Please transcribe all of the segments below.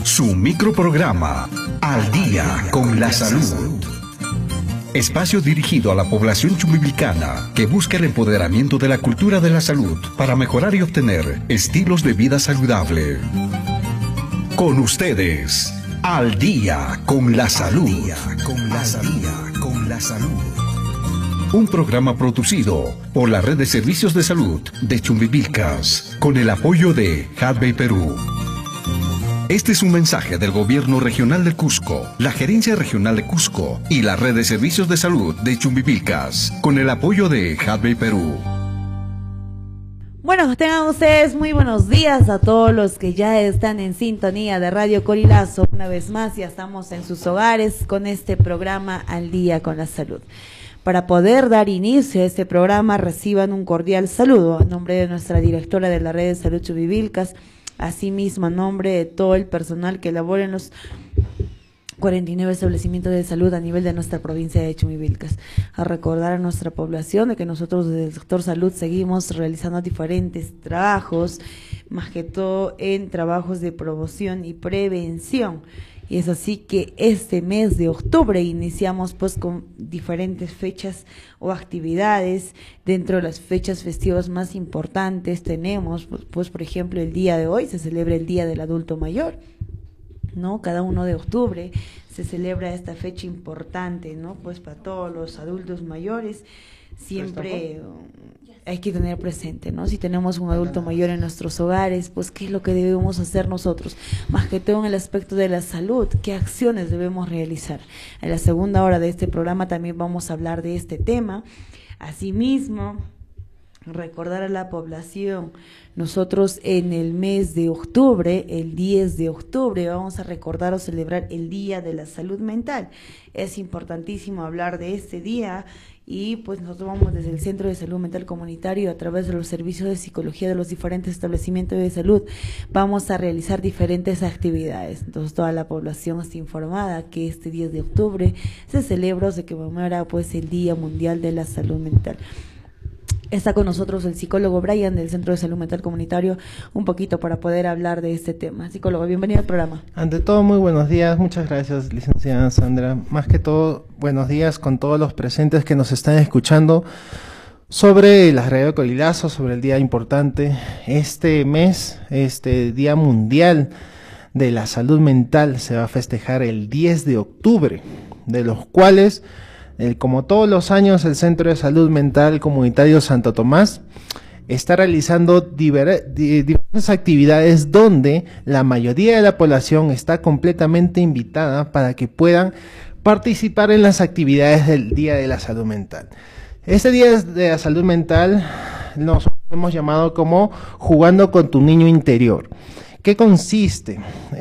su microprograma Al Día con la Salud. Espacio dirigido a la población chumbiblicana que busca el empoderamiento de la cultura de la salud para mejorar y obtener estilos de vida saludable. Con ustedes, Al Día con la Salud. Un programa producido por la Red de Servicios de Salud de Chumbivilcas, con el apoyo de Hadbey Perú. Este es un mensaje del Gobierno Regional de Cusco, la Gerencia Regional de Cusco y la Red de Servicios de Salud de Chumbivilcas, con el apoyo de Hadbey Perú. Bueno, tengan ustedes muy buenos días a todos los que ya están en sintonía de Radio Corilazo. Una vez más, ya estamos en sus hogares con este programa Al Día con la Salud. Para poder dar inicio a este programa, reciban un cordial saludo a nombre de nuestra directora de la Red de Salud Chumbivilcas, asimismo a nombre de todo el personal que labora en los 49 establecimientos de salud a nivel de nuestra provincia de Chumbivilcas. A recordar a nuestra población de que nosotros desde el sector salud seguimos realizando diferentes trabajos, más que todo en trabajos de promoción y prevención. Y es así que este mes de octubre iniciamos pues con diferentes fechas o actividades. Dentro de las fechas festivas más importantes tenemos, pues por ejemplo, el día de hoy se celebra el Día del Adulto Mayor, ¿no? Cada 1 de octubre se celebra esta fecha importante, ¿no? Pues para todos los adultos mayores siempre hay que tener presente, ¿no? Si tenemos un adulto mayor en nuestros hogares, pues qué es lo que debemos hacer nosotros, más que todo en el aspecto de la salud, qué acciones debemos realizar. En la segunda hora de este programa también vamos a hablar de este tema. Asimismo, recordar a la población, nosotros en el mes de octubre, el 10 de octubre, vamos a recordar o celebrar el Día de la Salud Mental. Es importantísimo hablar de este día y pues nosotros vamos desde el Centro de Salud Mental Comunitario a través de los servicios de psicología de los diferentes establecimientos de salud, vamos a realizar diferentes actividades. Entonces toda la población está informada que este 10 de octubre se celebra o se conmemora pues el Día Mundial de la Salud Mental. Está con nosotros el psicólogo Brian del Centro de Salud Mental Comunitario, un poquito para poder hablar de este tema. Psicólogo, bienvenido al programa. Ante todo, muy buenos días. Muchas gracias, licenciada Sandra. Más que todo, buenos días con todos los presentes que nos están escuchando sobre la Radio Corilazo, sobre el día importante. Este mes, este Día Mundial de la Salud Mental, se va a festejar el 10 de octubre, de los cuales, como todos los años, el Centro de Salud Mental Comunitario Santo Tomás está realizando diversas actividades donde la mayoría de la población está completamente invitada para que puedan participar en las actividades del Día de la Salud Mental. Este Día de la Salud Mental nos hemos llamado como Jugando con tu Niño Interior. ¿Qué consiste?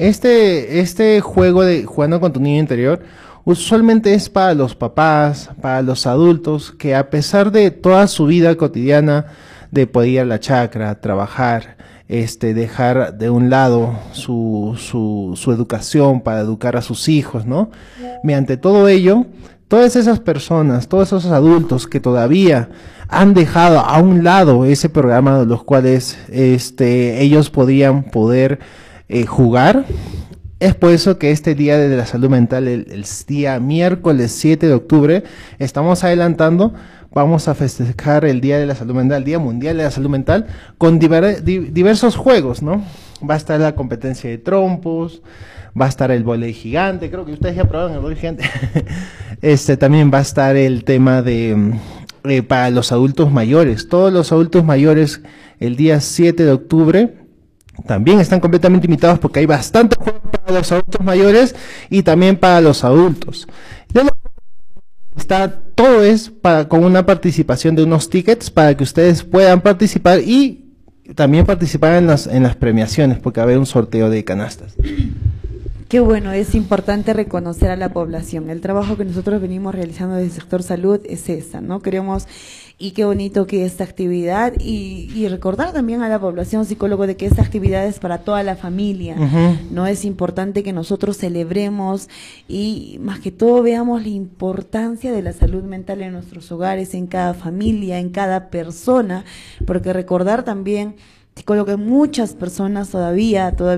Este juego de Jugando con tu Niño Interior usualmente es para los papás, para los adultos que a pesar de toda su vida cotidiana de poder ir a la chacra, trabajar, dejar de un lado su educación para educar a sus hijos, ¿no? Mediante todo ello, todas esas personas, todos esos adultos que todavía han dejado a un lado ese programa de los cuales ellos podían poder jugar. Es por eso que este Día de la Salud Mental, el día miércoles 7 de octubre, estamos adelantando, vamos a festejar el Día de la Salud Mental, el Día Mundial de la Salud Mental, con diversos juegos, ¿no? Va a estar la competencia de trompos, va a estar el vóley gigante, creo que ustedes ya probaron el vóley gigante. También va a estar el tema de para los adultos mayores. Todos los adultos mayores, el día 7 de octubre, también están completamente invitados porque hay bastantes juegos para los adultos mayores y también para los adultos. Todo es con una participación de unos tickets para que ustedes puedan participar y también participar en las premiaciones, porque va a haber un sorteo de canastas. Qué bueno, es importante reconocer a la población. El trabajo que nosotros venimos realizando desde el sector salud es esa, ¿no? Queremos, y qué bonito que esta actividad, y recordar también a la población, psicólogo, de que esta actividad es para toda la familia, ¿no? Es importante que nosotros celebremos y más que todo veamos la importancia de la salud mental en nuestros hogares, en cada familia, en cada persona, porque recordar también, psicólogo, que muchas personas todavía